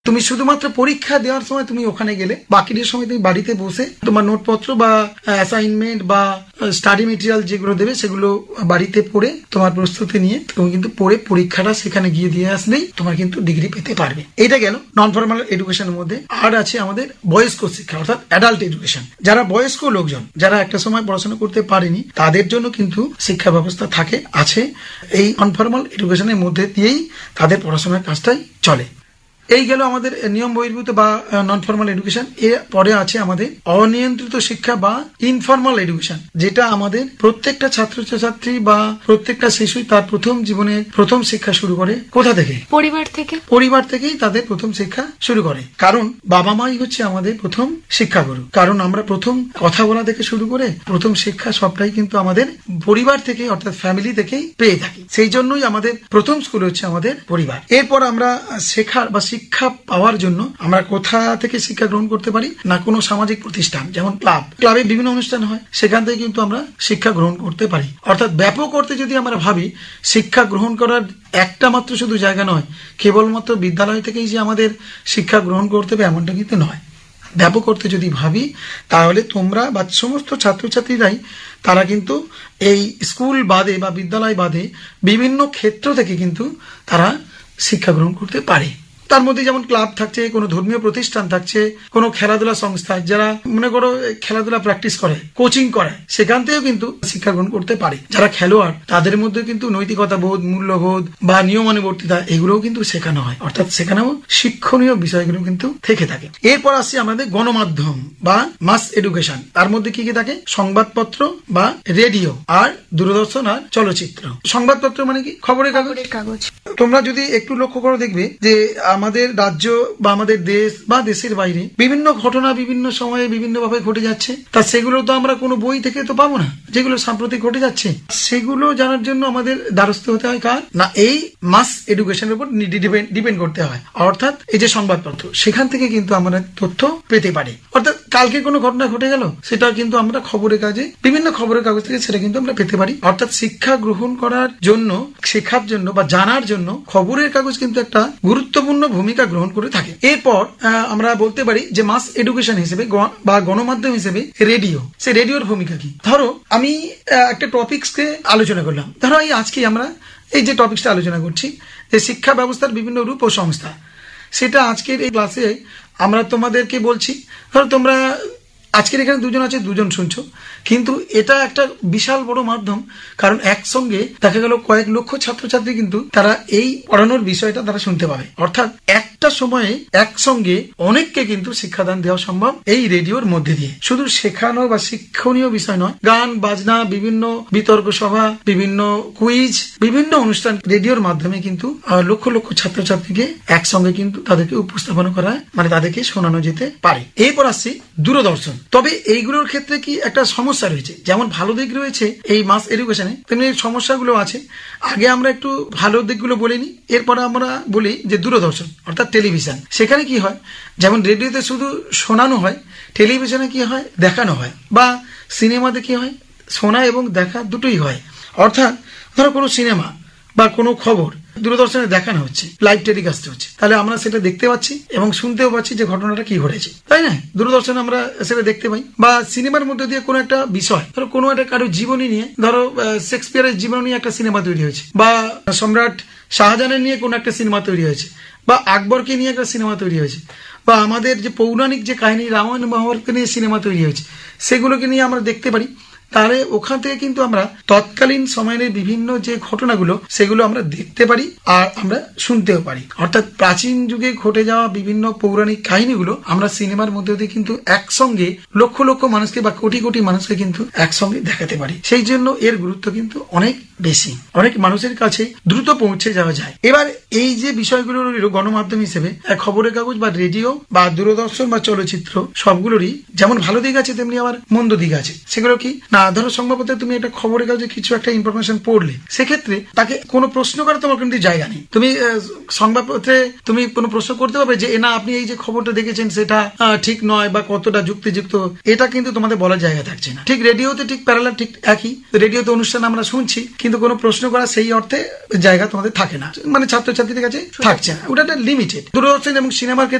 তুমি শুধুমাত্র পরীক্ষা দেওয়ার সময় তুমি ওখানে গেলে, বাকিটার সময় তুমি বাড়িতে বসে তোমার নোটপত্র বা অ্যাসাইনমেন্ট বা স্টাডি মেটেরিয়াল যেগুলো দেবে সেগুলো বাড়িতে পড়ে তোমার প্রস্তুতি নিয়ে তুমি কিন্তু পড়ে পরীক্ষাটা সেখানে গিয়ে দিয়ে আসলেই তোমার কিন্তু ডিগ্রি পেতে পারবে। এটা গেল নন ফর্মাল এডুকেশনের মধ্যে। আর আছে আমাদের বয়স্ক শিক্ষা অর্থাৎ অ্যাডাল্ট এডুকেশন। যারা বয়স্ক লোকজন, যারা একটা সময় পড়াশোনা করতে পারেনি, তাদের জন্য কিন্তু শিক্ষা ব্যবস্থা আছে। এই নন ফর্মাল এডুকেশনের মধ্যে দিয়েই তাদের পড়াশোনার কাজটাই চলে। এই গেল আমাদের নিয়ম বহির্ভূত বা নন ফর্মাল এডুকেশন। এর পরে আছে আমাদের অনিয়ন্ত্রিত শিক্ষা বা ইনফর্মাল এডুকেশন, যেটা আমাদের প্রত্যেকটা ছাত্রছাত্রী বা প্রত্যেকটা শিশুই তার প্রথম জীবনের প্রথম শিক্ষা শুরু করে কোথা থেকে? পরিবার থেকেই তাদের প্রথম শিক্ষা শুরু করে। কারণ বাবা মাই হচ্ছে আমাদের প্রথম শিক্ষাগুরু। কারণ আমরা প্রথম কথা বলা থেকে শুরু করে প্রথম শিক্ষা সবটাই কিন্তু আমাদের পরিবার থেকে অর্থাৎ ফ্যামিলি থেকেই পেয়ে থাকি। সেই জন্যই আমাদের প্রথম স্কুল হচ্ছে আমাদের পরিবার। এরপর আমরা শেখার বা শিক্ষা পাওয়ার জন্য আমরা কোথা থেকে শিক্ষা গ্রহণ করতে পারি না, কোনো সামাজিক প্রতিষ্ঠান যেমন ক্লাবে বিভিন্ন অনুষ্ঠান হয়, সেখান থেকে কিন্তু আমরা শিক্ষা গ্রহণ করতে পারি। অর্থাৎ ব্যাপক অর্থে যদি আমরা ভাবি, শিক্ষা গ্রহণ করার একটা মাত্র শুধু জায়গা নয়, কেবলমাত্র বিদ্যালয় থেকেই যে আমাদের শিক্ষা গ্রহণ করতে হবে এমনটা কিন্তু নয়। ব্যাপক অর্থে যদি ভাবি তাহলে তোমরা বা সমস্ত ছাত্রছাত্রীরাই তারা কিন্তু এই স্কুল বাদে বা বিদ্যালয় বাদে বিভিন্ন ক্ষেত্র থেকে কিন্তু তারা শিক্ষা গ্রহণ করতে পারে। তার মধ্যে যেমন ক্লাব থাকছে, কোনো ধর্মীয় প্রতিষ্ঠান থাকছে, কোনো খেলাধুলা সংস্থা, যারা মনে করো খেলাধুলা প্র্যাকটিস করে, কোচিং করে, সেখান থেকেও কিন্তু শিক্ষা গ্রহণ করতে পারে। যারা খেলোয়াড় তাদের মধ্যে কিন্তু নৈতিকতা বোধ, মূল্যবোধ বা নিয়মানুবর্তিতা এগুলোও কিন্তু শেখানো হয়। অর্থাৎ সেখানেও শিক্ষণীয় বিষয়গুলো কিন্তু থেকে থাকে। এরপর আসছে আমাদের গণমাধ্যম বা মাস এডুকেশন। তার মধ্যে কি কি থাকে? সংবাদপত্র বা রেডিও, আর দূরদর্শন আর চলচ্চিত্র। সংবাদপত্র মানে কি? খবরের কাগজ। তোমরা যদি একটু লক্ষ্য করে দেখবে যে আমাদের রাজ্য বা আমাদের দেশ বা দেশের বাইরে বিভিন্ন ঘটনা বিভিন্ন সময়ে বিভিন্ন ভাবে ঘটে যাচ্ছে, তা সেগুলো তো আমরা কোনো বই থেকে তো পাবো না। যেগুলো সাম্প্রতিক ঘটে যাচ্ছে সেগুলো জানার জন্য আমাদের দ্বারস্থ হতে হয় কার না, এই মাস এডুকেশনের উপর ডিপেন্ড করতে হয়। অর্থাৎ এই যে সংবাদপত্র, সেখান থেকে কিন্তু আমরা তথ্য পেতে পারি। অর্থাৎ কালকে কোনো ঘটনা ঘটে গেল, সেটা কিন্তু আমরা বিভিন্ন খবরের কাগজ থেকে সেটা কিন্তু আমরা পেতে পারি। অর্থাৎ শিক্ষা গ্রহণ করার জন্য, শেখার জন্য বা জানার জন্য খবরের কাগজ কিন্তু একটা গুরুত্বপূর্ণ ভূমিকা গ্রহণ করে থাকে। এরপর আমরা বলতে পারি যে মাস এডুকেশন হিসেবে বা গণমাধ্যম হিসেবে রেডিও, সে রেডিওর ভূমিকা কি? ধরো আমি একটা টপিকসকে আলোচনা করলাম। ধরো এই আজকে আমরা এই যে টপিকসটা আলোচনা করছি যে শিক্ষা ব্যবস্থার বিভিন্ন রূপ ও সংস্থা, সেটা আজকের এই ক্লাসে আমরা তোমাদেরকে বলছি। ধরো তোমরা আজকের এখানে দুজন আছে, দুজন শুনছো, কিন্তু এটা একটা বিশাল বড় মাধ্যম। কারণ একসঙ্গে দেখা গেল কয়েক লক্ষ ছাত্রছাত্রী কিন্তু তারা এই পড়ানোর বিষয়টা তারা শুনতে পাবে। অর্থাৎ একটা সময়ে একসঙ্গে অনেককে কিন্তু শিক্ষাদান দেওয়া সম্ভব এই রেডিওর মধ্যে দিয়ে। শুধু শেখানো বা শিক্ষণীয় বিষয় নয়, গান বাজনা, বিভিন্ন বিতর্ক সভা, বিভিন্ন কুইজ, বিভিন্ন অনুষ্ঠান রেডিওর মাধ্যমে কিন্তু লক্ষ লক্ষ ছাত্রছাত্রীকে একসঙ্গে কিন্তু তাদেরকে উপস্থাপনা করা, মানে তাদেরকে শোনানো যেতে পারে। এরপর আসছি দূরদর্শন। তবে এইগুলোর ক্ষেত্রে কি একটা সমস্যা রয়েছে। যেমন ভালো দিক রয়েছে এই মাস এডুকেশনে, তেমনি সমস্যাগুলো আছে। আগে আমরা একটু ভালো দিকগুলো বলে নিই, এরপরে আমরা বলি যে দূরদর্শন অর্থাৎ টেলিভিশন। সেখানে কি হয়, যেমন রেডিওতে শুধু শোনানো হয়, টেলিভিশনে কি হয়, দেখানো হয়, বা সিনেমাতে কি হয়, শোনা এবং দেখা দুটোই হয়। অর্থাৎ ধরো কোনো সিনেমা বা কোনো খবর দূরদর্শনে দেখানো হচ্ছে, লাইভ টেলিকাস্ট হচ্ছে, তাহলে আমরা সেটা দেখতে পাচ্ছি এবং শুনতেও পাচ্ছি যে ঘটনাটা কি ঘটেছে, তাই না? দূরদর্শনে আমরা সেটা দেখতে পাই। বা সিনেমার মধ্যে দিয়ে কোনো একটা বিষয়, ধরো কোনো একটা কারো জীবনী নিয়ে, ধরো শেক্সপিয়ারের জীবন নিয়ে একটা সিনেমা তৈরি হয়েছে, বা সম্রাট শাহজাহানের নিয়ে কোনো একটা সিনেমা তৈরি হয়েছে, বা আকবরকে নিয়ে একটা সিনেমা তৈরি হয়েছে, বা আমাদের যে পৌরাণিক যে কাহিনী রামায়ণ মহাভারতকে নিয়ে সিনেমা তৈরি হয়েছে, সেগুলোকে নিয়ে আমরা দেখতে পারি। তাহলে ওখান থেকে কিন্তু আমরা তৎকালীন সময়ের বিভিন্ন যে ঘটনাগুলো সেগুলো আমরা দেখতে পারি আর আমরা শুনতেও পারি। অর্থাৎ প্রাচীন যুগে ঘটে যাওয়া বিভিন্ন পৌরাণিক কাহিনীগুলো আমরা সিনেমার মধ্যে দিয়ে কিন্তু একসঙ্গে লক্ষ লক্ষ মানুষকে বা কোটি কোটি মানুষকে কিন্তু একসঙ্গে দেখাতে পারি। সেই জন্য এর গুরুত্ব কিন্তু অনেক বেশি, অনেক মানুষের কাছে দ্রুত পৌঁছে যাওয়া যায়। এবার এই যে বিষয়গুলো রইল গণমাধ্যম হিসেবে, খবরের কাগজ বা রেডিও বা দূরদর্শন বা চলচ্চিত্র, সবগুলোরই যেমন ভালো দিক আছে তেমনি আবার মন্দ দিক আছে। সেগুলো কি না, ধরো সংবাদপত্রে তুমি একটা খবরের কাগজে কিছু একটা ইনফরমেশন পড়লে, সেক্ষেত্রে তাকে কোনো প্রশ্ন করার তোমার কিন্তু জায়গা নেই। তুমি সংবাদপত্রে তুমি কোনো প্রশ্ন করতে পারবে যে না আপনি এই যে খবরটা দেখেছেন সেটা ঠিক নয় বা কতটা যুক্তিযুক্ত, এটা কিন্তু তোমাদের বলার জায়গা থাকছে না। ঠিক রেডিওতে ঠিক প্যারালাল ঠিক একই। রেডিওতে অনুষ্ঠান আমরা শুনছি, কিন্তু কিন্তু কোনো প্রশ্ন করা সেই অর্থে জায়গা তোমাদের থাকে না, মানে ছাত্রছাত্রীদের কাছে থাকছে না, ওটা একটা লিমিটেড। দূরদর্শন এবং সিনেমার